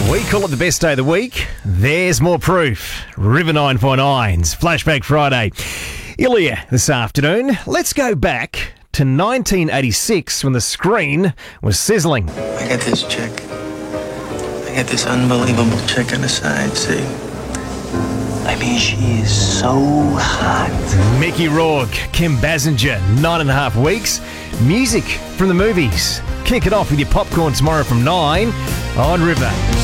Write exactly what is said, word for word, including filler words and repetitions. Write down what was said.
We call it the best day of the week. There's more proof. River nine point nine's Flashback Friday. Ilya this afternoon. Let's go back to nineteen eighty-six when the screen was sizzling. I got this chick. I got this unbelievable chick on the side, see? I mean, she is so hot. Mickey Rourke, Kim Basinger, nine and a half weeks. Music from the movies. Kick it off with your popcorn tomorrow from nine on River.